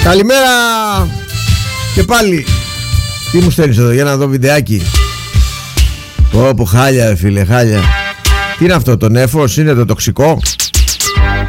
Καλημέρα. Και πάλι. Τι μου στέλνεις εδώ, για να δω βιντεάκι. Πω χάλια φίλε, χάλια. Τι είναι αυτό, το νέφος, είναι το τοξικό?